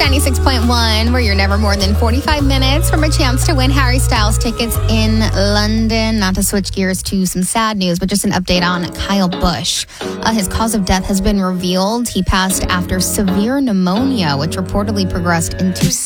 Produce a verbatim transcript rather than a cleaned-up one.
ninety-six point one, where you're never more than forty-five minutes from a chance to win Harry Styles tickets in London. Not to switch gears to some sad news, but just an update on Kyle Busch. Uh, his cause of death has been revealed. He passed after severe pneumonia, which reportedly progressed into